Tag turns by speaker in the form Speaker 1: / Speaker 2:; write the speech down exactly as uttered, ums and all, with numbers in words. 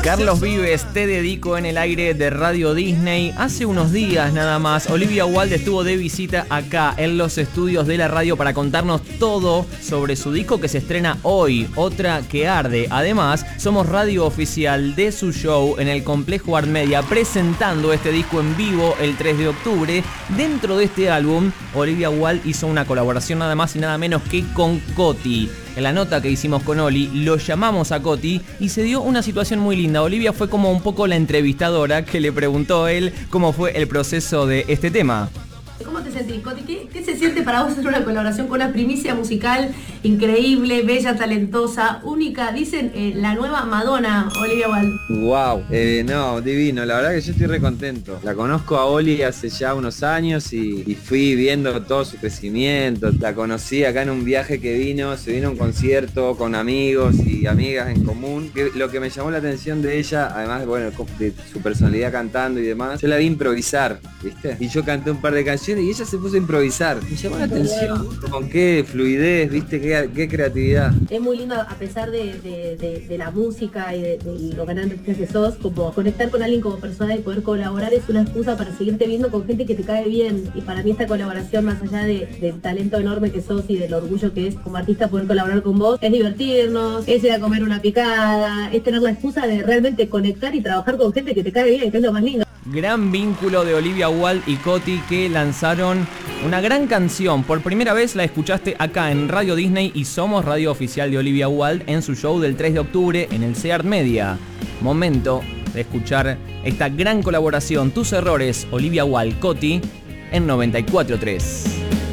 Speaker 1: Carlos Vives, Te dedico en el aire de Radio Disney. Hace unos días nada más, Olivia Wilde estuvo de visita acá en los estudios de la radio para contarnos todo sobre su disco que se estrena hoy, Otra que arde. Además, somos radio oficial de su show en el Complejo Art Media, presentando este disco en vivo el tres de octubre. Dentro de este álbum, Olivia Wilde hizo una colaboración nada más y nada menos que con Coti. En la nota que hicimos con Oli, lo llamamos a Coti y se dio una situación muy linda. Olivia fue como un poco la entrevistadora que le preguntó a él cómo fue el proceso de este tema.
Speaker 2: ¿Cómo te sentís, Coti? ¿Qué, ¿Qué se siente para vos hacer una colaboración con una primicia musical increíble, bella, talentosa, única? Dicen eh, la nueva Madonna, Olivia Wilde.
Speaker 3: Wow, eh, no, divino, la verdad que yo estoy re contento. La conozco a Oli hace ya unos años y, y fui viendo todo su crecimiento. La conocí acá en un viaje que vino, se vino a un concierto con amigos y amigas en común. Que, lo que me llamó la atención de ella, además bueno, de su personalidad cantando y demás, yo la vi improvisar, ¿viste? Y yo canté un par de canciones y ella se puso a improvisar. Me llamó la atención con qué fluidez, viste, qué, qué creatividad.
Speaker 2: Es muy lindo, a pesar de, de, de, de la música y de, de lo ganante que sos, como conectar con alguien como persona y poder colaborar es una excusa para seguirte viendo con gente que te cae bien. Y para mí esta colaboración, más allá de, del talento enorme que sos y del orgullo que es como artista poder colaborar con vos, es divertirnos, es ir a comer una picada, es tener la excusa de realmente conectar y trabajar con gente que te cae bien, que es lo más lindo.
Speaker 1: Gran vínculo de Olivia Wilde y Coti, que lanzaron una gran canción. Por primera vez la escuchaste acá en Radio Disney y somos radio oficial de Olivia Wilde en su show del tres de octubre en el C-Art Media. Momento de escuchar esta gran colaboración, Tus errores, Olivia Wilde, Coti, en noventa y cuatro punto tres.